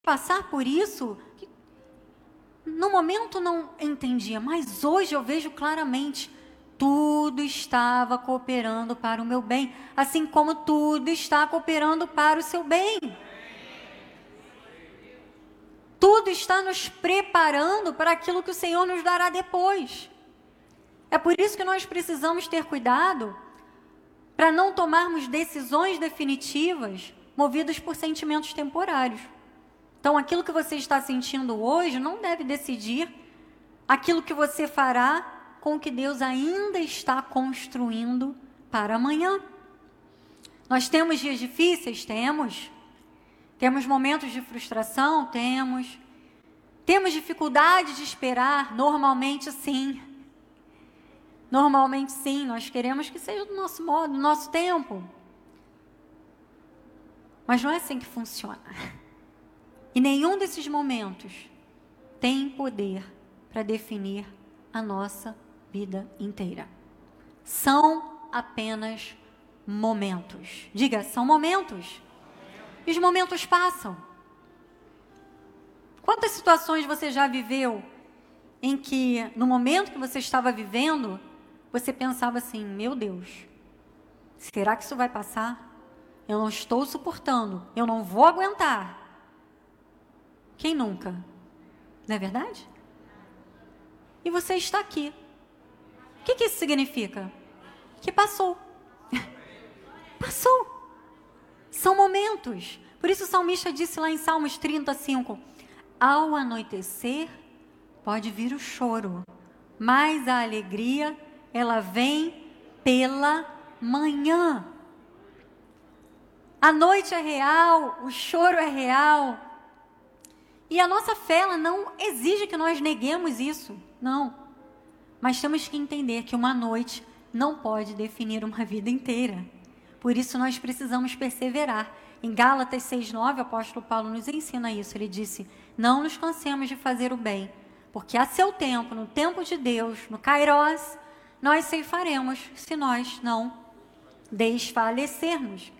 passar por isso, que no momento não entendia, mas hoje eu vejo claramente, tudo estava cooperando para o meu bem, assim como tudo está cooperando para o seu bem. Tudo está nos preparando para aquilo que o Senhor nos dará depois. É por isso que nós precisamos ter cuidado para não tomarmos decisões definitivas movidas por sentimentos temporários. Então, aquilo que você está sentindo hoje não deve decidir aquilo que você fará com o que Deus ainda está construindo para amanhã. Nós temos dias difíceis? Temos. Temos momentos de frustração? Temos. Temos dificuldade de esperar? Normalmente, sim. Normalmente, sim. Nós queremos que seja do nosso modo, do nosso tempo. Mas não é assim que funciona. E nenhum desses momentos tem poder para definir a nossa vida inteira. São apenas momentos. Diga, são momentos. E os momentos passam. Quantas situações você já viveu em que, no momento que você estava vivendo, você pensava assim, meu Deus, será que isso vai passar? Eu não estou suportando, eu não vou aguentar. Quem nunca? Não é verdade? E você está aqui. O que isso significa? Que passou. Passou. São momentos. Por isso o salmista disse lá em Salmos 35, ao anoitecer pode vir o choro, mas a alegria, ela vem pela manhã. A noite é real, o choro é real. E a nossa fé, ela não exige que nós neguemos isso, não. Mas temos que entender que uma noite não pode definir uma vida inteira. Por isso nós precisamos perseverar. Em Gálatas 6:9, o apóstolo Paulo nos ensina isso. Ele disse, não nos cansemos de fazer o bem, porque a seu tempo, no tempo de Deus, no Kairós, nós ceifaremos, se nós não desfalecermos.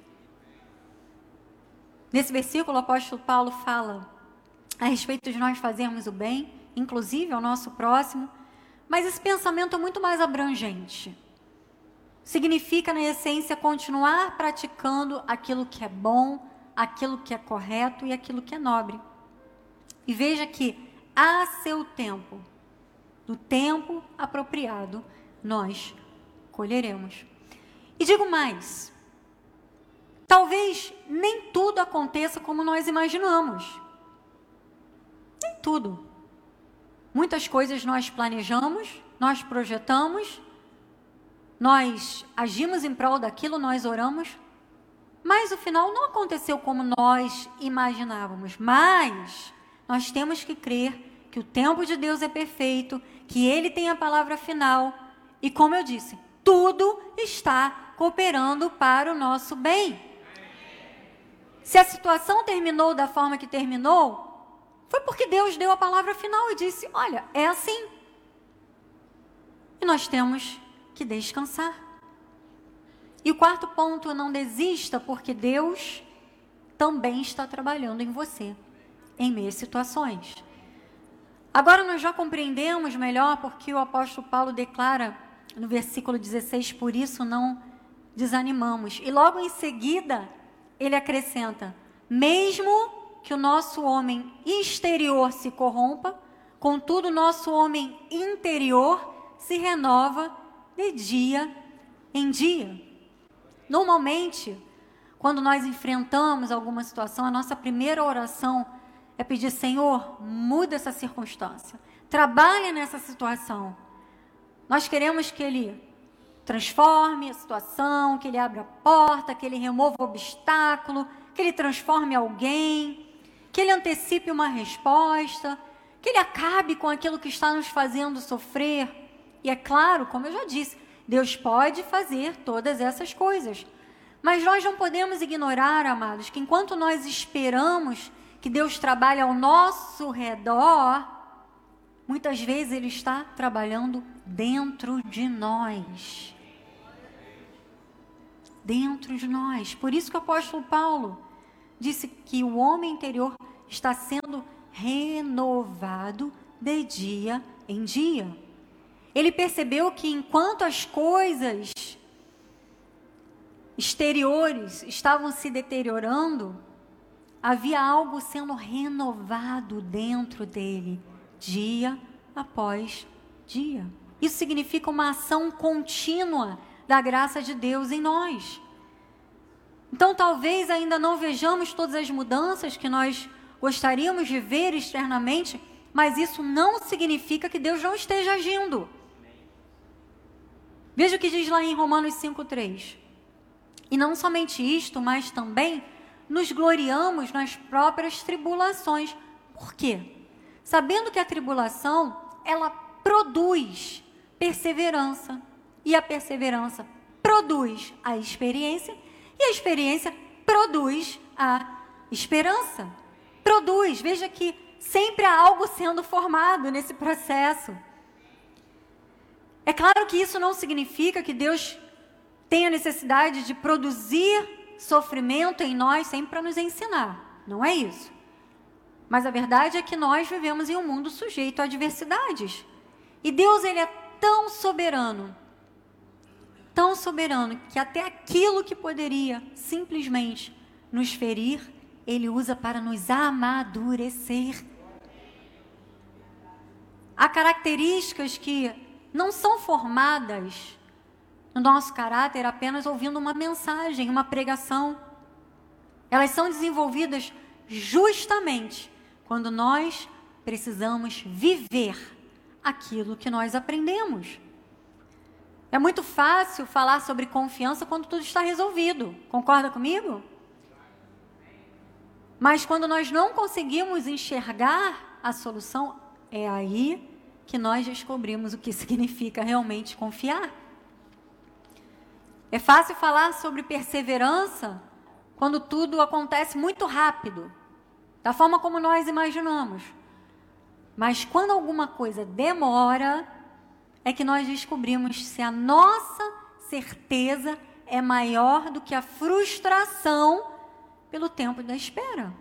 Nesse versículo, o apóstolo Paulo fala a respeito de nós fazermos o bem, inclusive ao nosso próximo, mas esse pensamento é muito mais abrangente. Significa, na essência, continuar praticando aquilo que é bom, aquilo que é correto e aquilo que é nobre. E veja que, a seu tempo, no tempo apropriado, nós colheremos. E digo mais, talvez nem tudo aconteça como nós imaginamos. Nem tudo. Muitas coisas nós planejamos, nós projetamos, nós agimos em prol daquilo, nós oramos, mas o final não aconteceu como nós imaginávamos. Mas nós temos que crer que o tempo de Deus é perfeito, que Ele tem a palavra final, e como eu disse, tudo está cooperando para o nosso bem. Se a situação terminou da forma que terminou, foi porque Deus deu a palavra final e disse, olha, é assim. E nós temos que descansar. E o quarto ponto, não desista, porque Deus também está trabalhando em você, em meio a situações. Agora nós já compreendemos melhor porque o apóstolo Paulo declara no versículo 16, por isso não desanimamos. E logo em seguida, ele acrescenta, mesmo que o nosso homem exterior se corrompa, contudo o nosso homem interior se renova de dia em dia. Normalmente, quando nós enfrentamos alguma situação, a nossa primeira oração é pedir, Senhor, muda essa circunstância, trabalha nessa situação. Nós queremos que Ele transforme a situação, que Ele abra a porta, que Ele remova o obstáculo, que Ele transforme alguém, que Ele antecipe uma resposta, que Ele acabe com aquilo que está nos fazendo sofrer. E é claro, como eu já disse, Deus pode fazer todas essas coisas. Mas nós não podemos ignorar, amados, que enquanto nós esperamos que Deus trabalhe ao nosso redor, muitas vezes Ele está trabalhando dentro de nós. Dentro de nós. Por isso que o apóstolo Paulo disse que o homem interior está sendo renovado de dia em dia. Ele percebeu que enquanto as coisas exteriores estavam se deteriorando, havia algo sendo renovado dentro dele, dia após dia. Isso significa uma ação contínua da graça de Deus em nós. Então, talvez ainda não vejamos todas as mudanças que nós gostaríamos de ver externamente, mas isso não significa que Deus não esteja agindo. Veja o que diz lá em Romanos 5:3. E não somente isto, mas também nos gloriamos nas próprias tribulações. Por quê? Sabendo que a tribulação, ela produz perseverança. E a perseverança produz a experiência. E a experiência produz a esperança. Produz. Veja que sempre há algo sendo formado nesse processo. É claro que isso não significa que Deus tenha necessidade de produzir sofrimento em nós sempre para nos ensinar. Não é isso. Mas a verdade é que nós vivemos em um mundo sujeito a adversidades. E Deus, ele é tão soberano, que até aquilo que poderia simplesmente nos ferir, ele usa para nos amadurecer. Há características que não são formadas no nosso caráter apenas ouvindo uma mensagem, uma pregação. Elas são desenvolvidas justamente quando nós precisamos viver aquilo que nós aprendemos. É muito fácil falar sobre confiança quando tudo está resolvido. Concorda comigo? Mas quando nós não conseguimos enxergar a solução, é aí que nós descobrimos o que significa realmente confiar. É fácil falar sobre perseverança quando tudo acontece muito rápido, da forma como nós imaginamos. Mas quando alguma coisa demora, é que nós descobrimos se a nossa certeza é maior do que a frustração pelo tempo da espera.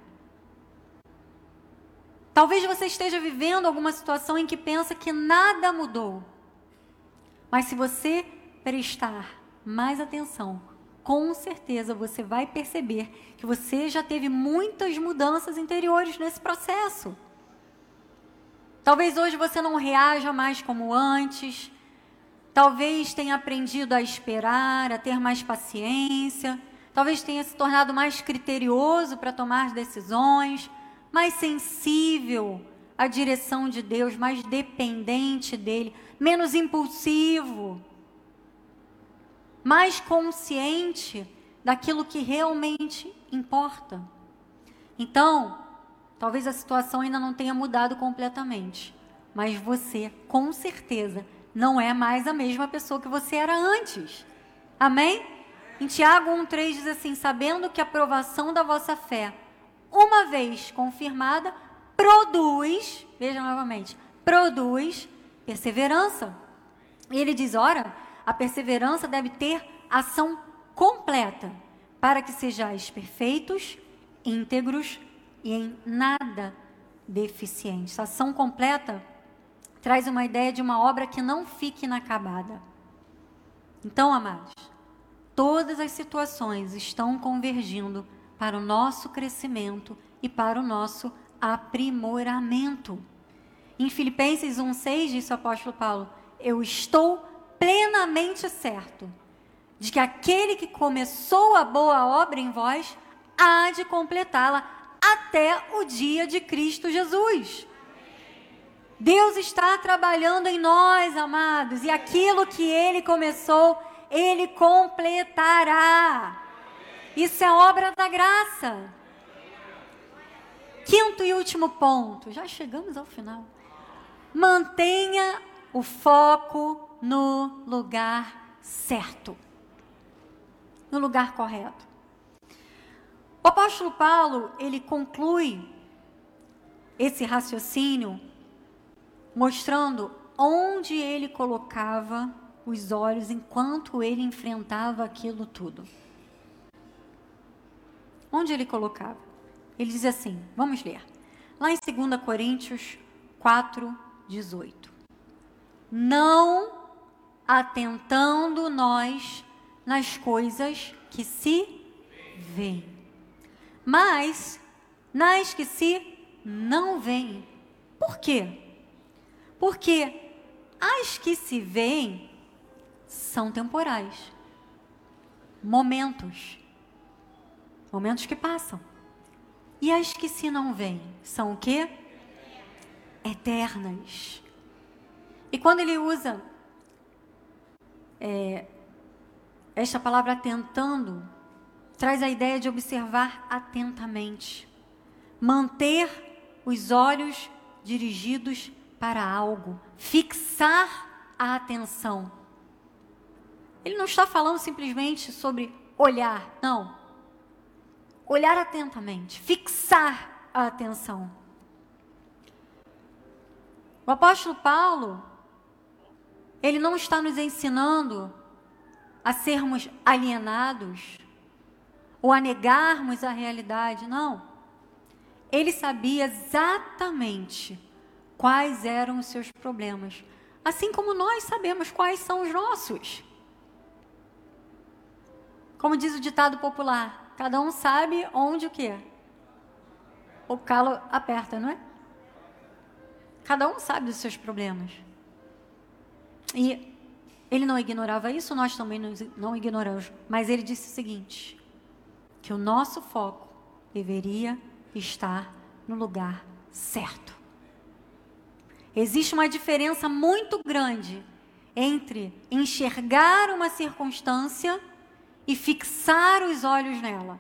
Talvez você esteja vivendo alguma situação em que pensa que nada mudou. Mas se você prestar mais atenção, com certeza você vai perceber que você já teve muitas mudanças interiores nesse processo. Talvez hoje você não reaja mais como antes, talvez tenha aprendido a esperar, a ter mais paciência, talvez tenha se tornado mais criterioso para tomar decisões, mais sensível à direção de Deus, mais dependente dele, menos impulsivo, mais consciente daquilo que realmente importa. Então, talvez a situação ainda não tenha mudado completamente, mas você, com certeza, não é mais a mesma pessoa que você era antes. Amém? Em Tiago 1,3 diz assim: sabendo que a provação da vossa fé, uma vez confirmada, produz, veja novamente, produz perseverança. E ele diz, ora, a perseverança deve ter ação completa, para que sejais perfeitos, íntegros e em nada deficientes. A ação completa traz uma ideia de uma obra que não fique inacabada. Então, amados, todas as situações estão convergindo para o nosso crescimento e para o nosso aprimoramento. Em Filipenses 1,6 diz o apóstolo Paulo: eu estou plenamente certo de que aquele que começou a boa obra em vós há de completá-la até o dia de Cristo Jesus. Deus está trabalhando em nós, amados, e aquilo que Ele começou, Ele completará. Isso é obra da graça. Quinto e último ponto, já chegamos ao final. Mantenha o foco no lugar certo, no lugar correto. O apóstolo Paulo, ele conclui esse raciocínio mostrando onde ele colocava os olhos enquanto ele enfrentava aquilo tudo. Onde ele colocava? Ele diz assim, vamos ler. lá em 2 Coríntios 4:18. Não atentando nós nas coisas que se veem, mas nas que se não veem. Por quê? Porque as que se veem são temporais. Momentos que passam. E as que se não veem são o quê? Eternas. E quando ele usa esta palavra atentando, traz a ideia de observar atentamente, manter os olhos dirigidos para algo, fixar a atenção. Ele não está falando simplesmente sobre olhar, não. Olhar atentamente, fixar a atenção. O apóstolo Paulo, ele não está nos ensinando a sermos alienados ou a negarmos a realidade, não. Ele sabia exatamente quais eram os seus problemas, assim como nós sabemos quais são os nossos. Como diz o ditado popular, cada um sabe onde o quê? O calo aperta, não é? Cada um sabe dos seus problemas. E ele não ignorava isso, nós também não ignoramos. Mas ele disse o seguinte, que o nosso foco deveria estar no lugar certo. Existe uma diferença muito grande entre enxergar uma circunstância e fixar os olhos nela.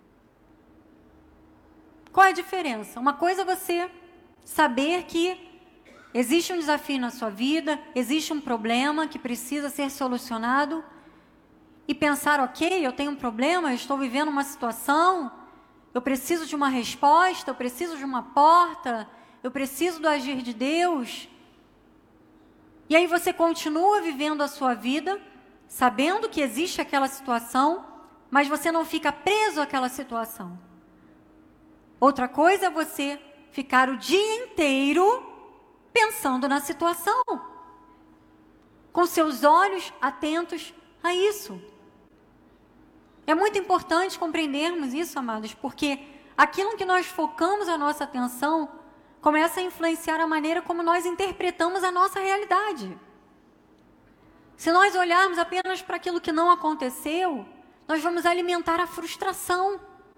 Qual é a diferença? Uma coisa é você saber que existe um desafio na sua vida, existe um problema que precisa ser solucionado e pensar, ok, eu tenho um problema, eu estou vivendo uma situação, eu preciso de uma resposta, eu preciso de uma porta, eu preciso do agir de Deus. E aí você continua vivendo a sua vida, sabendo que existe aquela situação, mas você não fica preso àquela situação. Outra coisa é você ficar o dia inteiro pensando na situação, com seus olhos atentos a isso. É muito importante compreendermos isso, amados, porque aquilo que nós focamos a nossa atenção começa a influenciar a maneira como nós interpretamos a nossa realidade. Se nós olharmos apenas para aquilo que não aconteceu, nós vamos alimentar a frustração.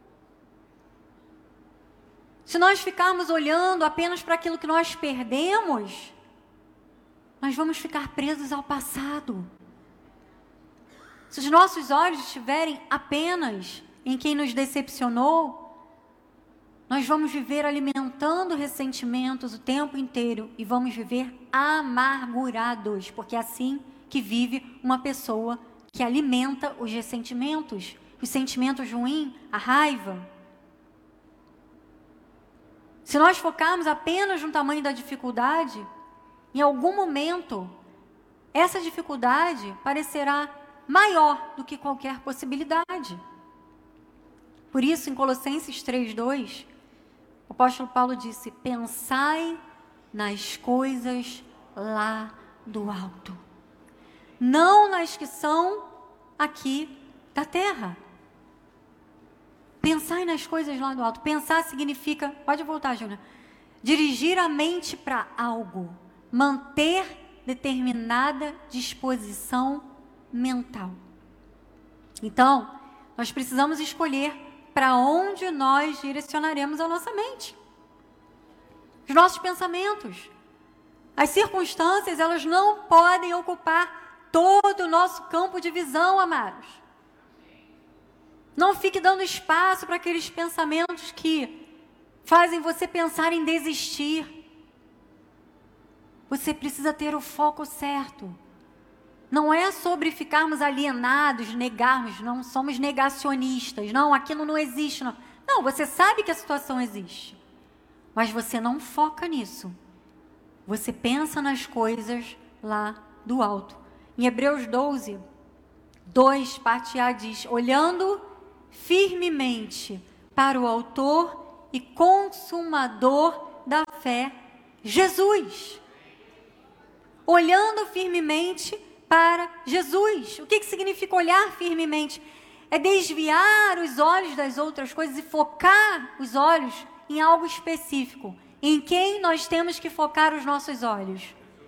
Se nós ficarmos olhando apenas para aquilo que nós perdemos, nós vamos ficar presos ao passado. Se os nossos olhos estiverem apenas em quem nos decepcionou, nós vamos viver alimentando ressentimentos o tempo inteiro e vamos viver amargurados, porque é assim que vive uma pessoa que alimenta os ressentimentos, os sentimentos ruins, a raiva. Se nós focarmos apenas no tamanho da dificuldade, em algum momento, essa dificuldade parecerá maior do que qualquer possibilidade. Por isso, em Colossenses 3:2, o apóstolo Paulo disse, pensai nas coisas lá do alto, não nas que são aqui da terra. Pensai nas coisas lá do alto. Pensar significa, pode voltar, Júlia, dirigir a mente para algo, manter determinada disposição mental. Então, nós precisamos escolher para onde nós direcionaremos a nossa mente, os nossos pensamentos. As circunstâncias, elas não podem ocupar todo o nosso campo de visão, amados. Não fique dando espaço para aqueles pensamentos que fazem você pensar em desistir. Você precisa ter o foco certo. Não é sobre ficarmos alienados, negarmos, não somos negacionistas. Não, aquilo não existe. Não, não, você sabe que a situação existe. Mas você não foca nisso. Você pensa nas coisas lá do alto. Em Hebreus 12:2, parte A diz, olhando firmemente para o autor e consumador da fé, Jesus. Olhando firmemente para Jesus. O que significa olhar firmemente? É desviar os olhos das outras coisas e focar os olhos em algo específico. Em quem nós temos que focar os nossos olhos?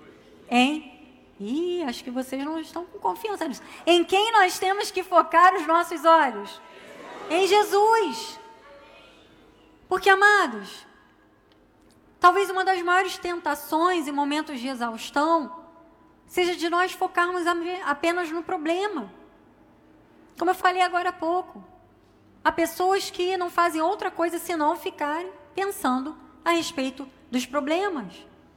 Acho que vocês não estão com confiança nisso. Em quem nós temos que focar os nossos olhos? Em Jesus. Porque, amados, talvez uma das maiores tentações em momentos de exaustão seja de nós focarmos apenas no problema. Como eu falei agora há pouco, há pessoas que não fazem outra coisa senão ficarem pensando a respeito dos problemas.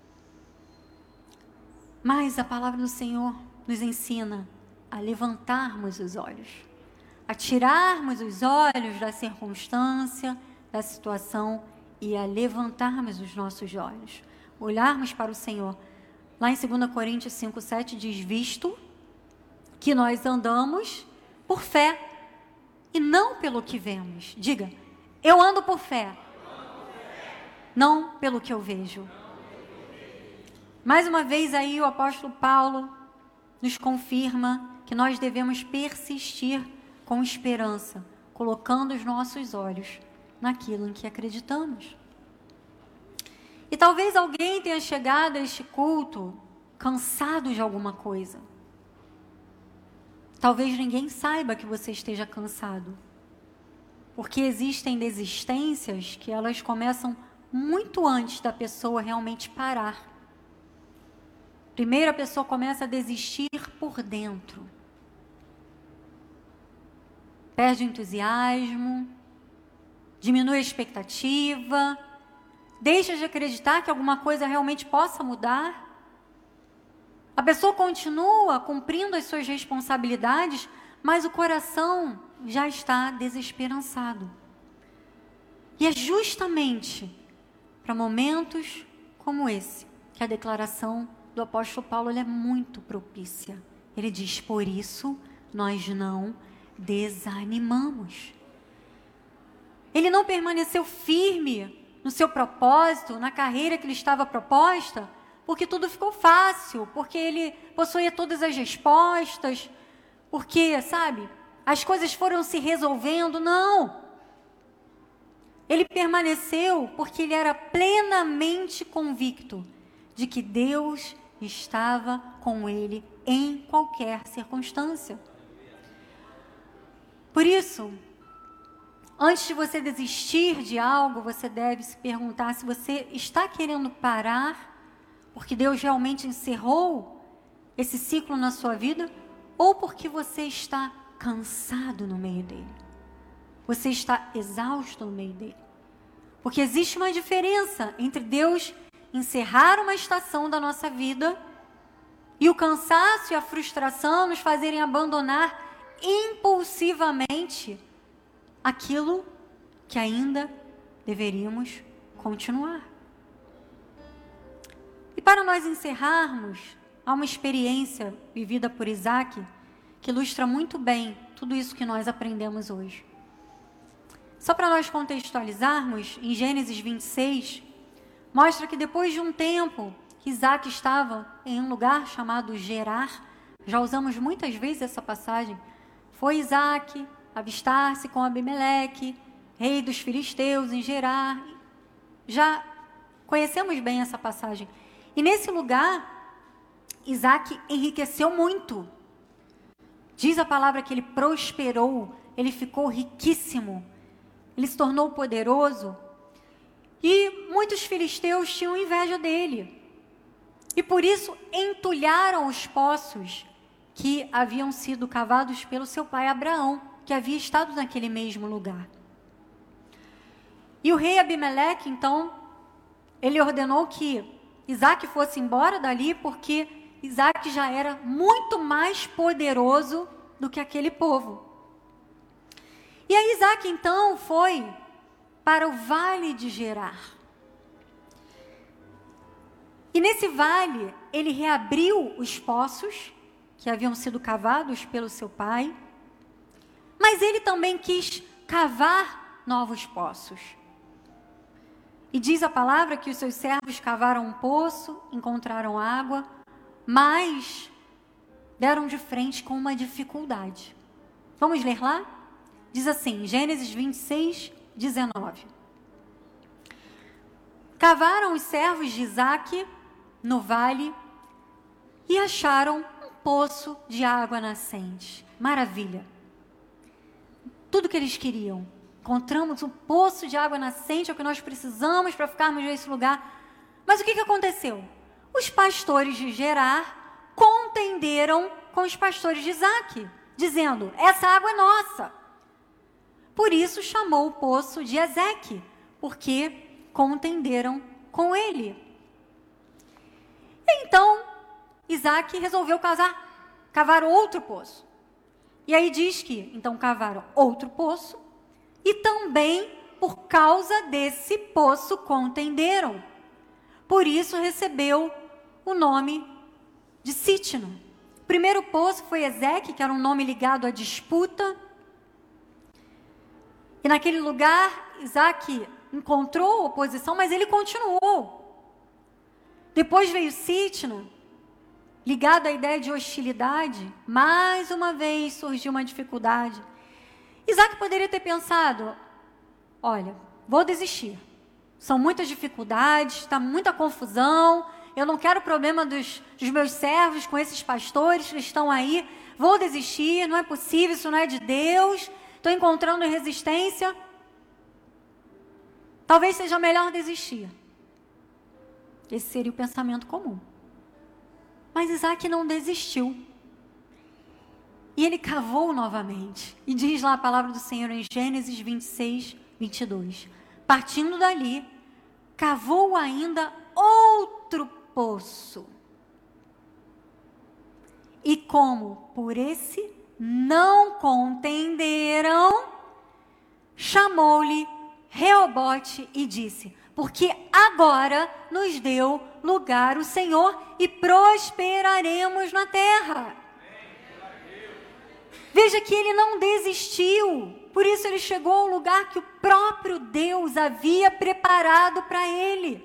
Mas a palavra do Senhor nos ensina a levantarmos os olhos, a tirarmos os olhos da circunstância, da situação e a levantarmos os nossos olhos, olharmos para o Senhor. Lá em 2 Coríntios 5:7 diz: visto que nós andamos por fé e não pelo que vemos. Diga, eu ando por fé, não pelo que eu vejo. Mais uma vez aí o apóstolo Paulo nos confirma que nós devemos persistir com esperança, colocando os nossos olhos naquilo em que acreditamos. E talvez alguém tenha chegado a este culto cansado de alguma coisa. Talvez ninguém saiba que você esteja cansado. Porque existem desistências que elas começam muito antes da pessoa realmente parar. Primeiro a pessoa começa a desistir por dentro. Perde o entusiasmo, diminui a expectativa, deixa de acreditar que alguma coisa realmente possa mudar. A pessoa continua cumprindo as suas responsabilidades, mas o coração já está desesperançado. E é justamente para momentos como esse que a declaração do apóstolo Paulo é muito propícia. Ele diz: por isso nós não desanimamos. Ele não permaneceu firme no seu propósito, na carreira que lhe estava proposta, porque tudo ficou fácil, porque ele possuía todas as respostas, porque, sabe, as coisas foram se resolvendo. Não! Ele permaneceu porque ele era plenamente convicto de que Deus estava com ele em qualquer circunstância. Por isso, antes de você desistir de algo, você deve se perguntar se você está querendo parar porque Deus realmente encerrou esse ciclo na sua vida, ou porque você está cansado no meio dele. Você está exausto no meio dele. Porque existe uma diferença entre Deus encerrar uma estação da nossa vida e o cansaço e a frustração nos fazerem abandonar impulsivamente aquilo que ainda deveríamos continuar. E para nós encerrarmos, há uma experiência vivida por Isaac que ilustra muito bem tudo isso que nós aprendemos hoje. Só para nós contextualizarmos, em Gênesis 26, mostra que depois de um tempo que Isaac estava em um lugar chamado Gerar, já usamos muitas vezes essa passagem, foi Isaac avistar-se com Abimeleque, rei dos filisteus, em Gerar. Já conhecemos bem essa passagem. E nesse lugar, Isaac enriqueceu muito. Diz a palavra que ele prosperou, ele ficou riquíssimo, ele se tornou poderoso. E muitos filisteus tinham inveja dele. E por isso entulharam os poços que haviam sido cavados pelo seu pai Abraão, que havia estado naquele mesmo lugar. E o rei Abimeleque, então, ele ordenou que Isaac fosse embora dali, porque Isaac já era muito mais poderoso do que aquele povo. E aí Isaac, então, foi para o vale de Gerar. E nesse vale, ele reabriu os poços que haviam sido cavados pelo seu pai, mas ele também quis cavar novos poços. E diz a palavra que os seus servos cavaram um poço, encontraram água, mas deram de frente com uma dificuldade. Vamos ler lá? Diz assim, Gênesis 26, 19. Cavaram os servos de Isaque no vale e acharam um poço de água nascente. Maravilha. Tudo que eles queriam. Encontramos um poço de água nascente, é o que nós precisamos para ficarmos nesse lugar. Mas o que aconteceu? Os pastores de Gerar contenderam com os pastores de Isaque, dizendo, essa água é nossa. Por isso chamou o poço de Ezeque, porque contenderam com ele. Então, Isaque resolveu cavar outro poço. E aí diz que, então, cavaram outro poço, e também, por causa desse poço, contenderam. Por isso, recebeu o nome de Sitna. O primeiro poço foi Ezeque, que era um nome ligado à disputa. E naquele lugar, Isaque encontrou oposição, mas ele continuou. Depois veio Sitna, ligado à ideia de hostilidade. Mais uma vez surgiu uma dificuldade. Isaque poderia ter pensado, olha, vou desistir. São muitas dificuldades, está muita confusão, eu não quero problema dos meus servos com esses pastores que estão aí, vou desistir, não é possível, isso não é de Deus, estou encontrando resistência. Talvez seja melhor desistir. Esse seria o pensamento comum. Mas Isaque não desistiu. E ele cavou novamente. E diz lá a palavra do Senhor em Gênesis 26, 22. Partindo dali, cavou ainda outro poço. E como por esse não contenderam, chamou-lhe Reobote e disse, porque agora nos deu lugar o Senhor e prosperaremos na terra. Veja que ele não desistiu, por isso ele chegou ao lugar que o próprio Deus havia preparado para ele.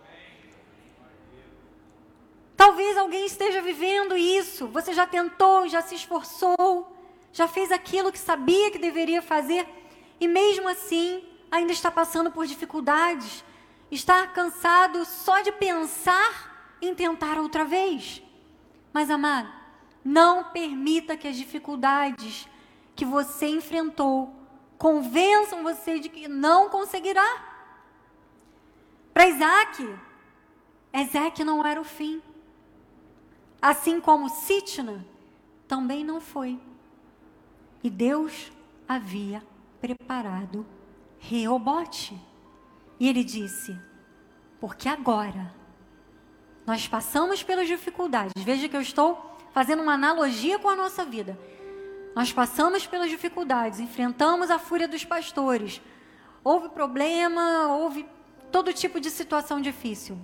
Talvez alguém esteja vivendo isso, você já tentou, já se esforçou, já fez aquilo que sabia que deveria fazer, e mesmo assim ainda está passando por dificuldades, está cansado só de pensar em tentar outra vez. Mas, amado, não permita que as dificuldades que você enfrentou convençam você de que não conseguirá. Para Isaque, Ezeque não era o fim. Assim como Sitna também não foi. E Deus havia preparado Reobote. E ele disse, porque agora nós passamos pelas dificuldades. Veja que eu estou fazendo uma analogia com a nossa vida. Nós passamos pelas dificuldades, enfrentamos a fúria dos pastores. Houve problema, houve todo tipo de situação difícil.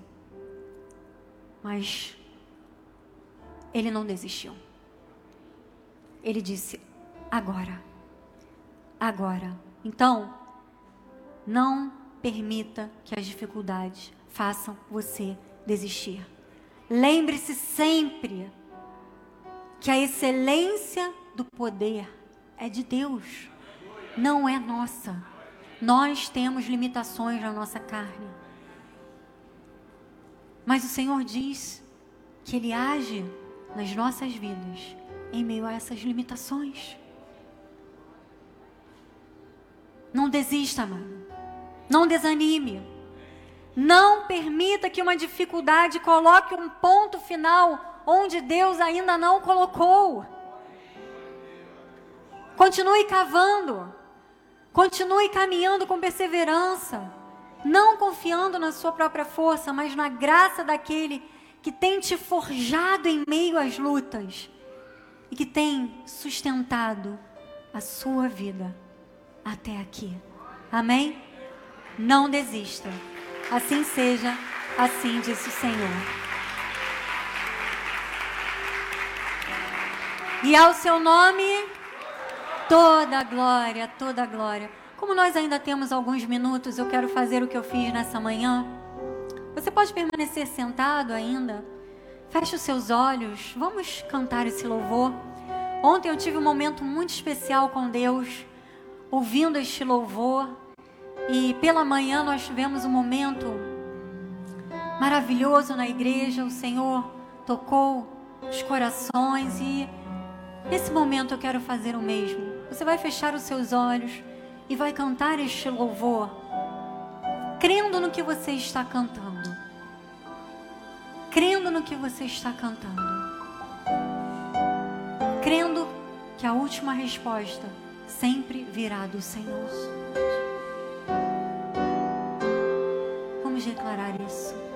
Mas ele não desistiu. Ele disse, agora. Então, não permita que as dificuldades façam você desistir. Lembre-se sempre que a excelência do poder é de Deus, não é nossa. Nós temos limitações na nossa carne. Mas o Senhor diz que Ele age nas nossas vidas em meio a essas limitações. Não desista, mano. Não desanime. Não permita que uma dificuldade coloque um ponto final onde Deus ainda não colocou. Continue cavando. Continue caminhando com perseverança. Não confiando na sua própria força, mas na graça daquele que tem te forjado em meio às lutas e que tem sustentado a sua vida até aqui. Amém? Não desista. Assim seja, assim disse o Senhor. E ao seu nome, toda a glória, toda a glória. Como nós ainda temos alguns minutos, eu quero fazer o que eu fiz nessa manhã. Você pode permanecer sentado ainda. Feche os seus olhos. Vamos cantar esse louvor. Ontem eu tive um momento muito especial com Deus, ouvindo este louvor. E pela manhã nós tivemos um momento maravilhoso na igreja. O Senhor tocou os corações e nesse momento eu quero fazer o mesmo. Você vai fechar os seus olhos e vai cantar este louvor, crendo no que você está cantando. Crendo no que você está cantando. Crendo que a última resposta sempre virá do Senhor. Vamos declarar isso.